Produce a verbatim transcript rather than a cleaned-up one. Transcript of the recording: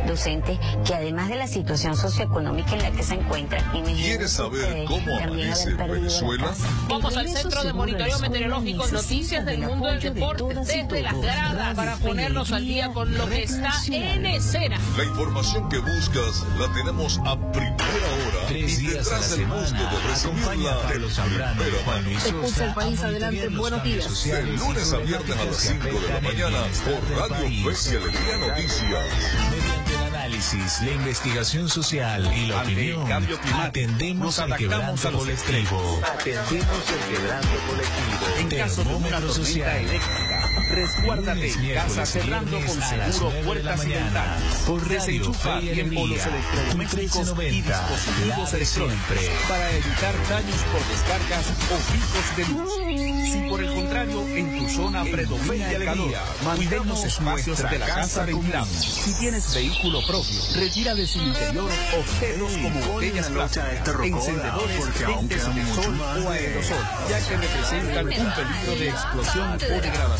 docentes que además de la situación socioeconómica en la que se encuentran, ¿quieres saber cómo amanece Venezuela? Vamos al Centro de Monitoreo Meteorológico, noticias del mundo del deporte desde las gradas para ponernos al día con lo que está en escena. La información que buscas la tenemos a primera hora Tres y días a la detrás del gusto semana, de recibirla acompaña a de Pablo Zambrano y Juan Luis Sosa. Escucha el país adelante, buenos días. De lunes a viernes a las cinco de la mañana por Radio Fe y Alegría Noticias. Mediante el análisis, la investigación social y la Ante opinión, el cambio climático, atendemos nos al adaptamos quebranto a los colectivo. Atendemos el quebranto colectivo. En caso de una Termómetro tormenta social. eléctrica, resguárdate Lunes, en casa miércoles y cerrando con viernes a las seguro nueve de la puertas y mañana. ventanas. Por Radio Desenchufa Fe y a tiempo los Alegría, electrodomésticos y noventa, dispositivos la de electrónicos siempre. para evitar daños por descargas o picos de luz. Si por el contrario en tu zona predomina el calor, cuidemos espacios de la casa ventilados. Si tienes vehículo propio, retira de su interior objetos como botellas plásticas, encendedores, lentes de sol o aerosol, ya que representan un peligro de explosión o degradación.